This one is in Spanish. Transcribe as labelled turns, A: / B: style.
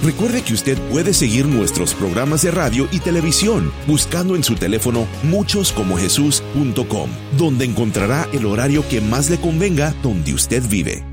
A: Recuerde que usted puede seguir nuestros programas de radio y televisión buscando en su teléfono muchoscomojesús.com, donde encontrará el horario que más le convenga donde usted vive.